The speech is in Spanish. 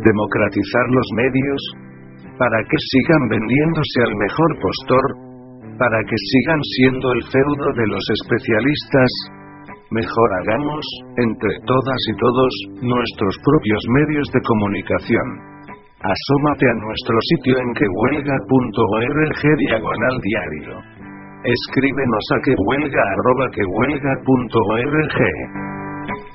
democratizar los medios, para que sigan vendiéndose al mejor postor, para que sigan siendo el feudo de los especialistas. Mejor hagamos, entre todas y todos, nuestros propios medios de comunicación. Asómate a nuestro sitio en quehuelga.org/diario. Escríbenos a quehuelga@quehuelga.org.